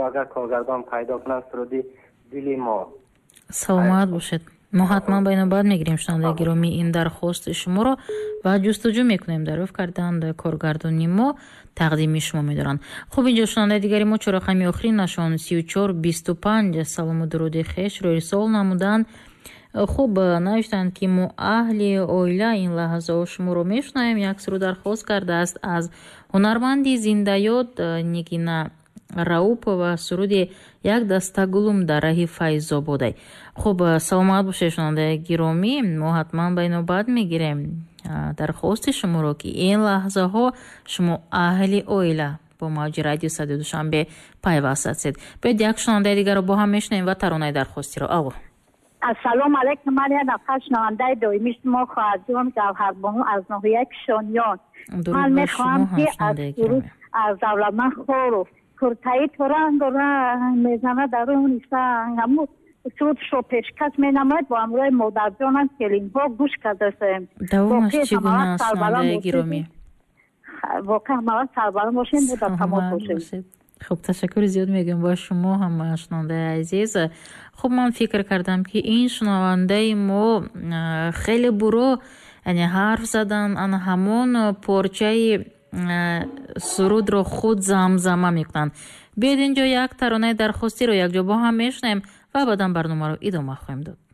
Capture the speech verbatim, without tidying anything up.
агар коргардон пайдо кунад суруди дили мо. саломат бошед. мо ҳатман ба инобат мегирем шунавандаи гиромӣ ин дархости шуморо ва ҷустуҷӯ мекунем дарёфт кардан коргардони мо тақдими шумо медоранд. хуб, инҷо шунавандаи дигари мо чор рақами охирин нашон сию чор бисту панҷ салому дуруди хешро ирсол намуданд. хуб, навиштанд ки мо аҳли оила ин лаҳзао шуморо мешунавем. як суруд дархост кардааст аз ҳунарманди зиндаёд Нигина Раупова суруди як даста гулум дар раҳи Файзободай. хуб, саломат бошед шунавандаи гиромӣ, мо ҳатман ба инобат мегирем дархости шуморо ки ин лаҳзаҳо шумо аҳли оила бо мавҷи радио Садои Душанбе пайваст ҳастед. бояд як шунавандаи дигарро бо ҳам мешунавем ва таронаи дархостиро. алло. ассалому алайкум. ман як нафар шунавандаи доимӣ шумо хоҳарҷон Гавҳарбону аз ноҳияи Кишониён. ман мехоҳам ки аз суруд аз Давлатманд Хоров куртаи то рангу ранг мезанад дар руни санг ҳамун судшо пешкаш менамояд бо ҳамроҳи модарҷонам келинҳо гӯш кардастем. давомаш чӣ гуна аст шунавандаи гиромӣ? воқеан ҳамавақт сарбаланд бошем бо дар тамос бошем. хуб, ташаккури зиёд мегӯем ба шумо ҳам шунавандаи азиз. хуб, ман фикр кардам ки ин шунавандаи мо хеле буро яъне ҳарф задан ан ҳамон порчаи сурудро худ замзама мекунанд. биёед инҷо як таронаи дархостиро якҷо бо ҳам мешунем ва баъдан барномаро идома хоҳем дод.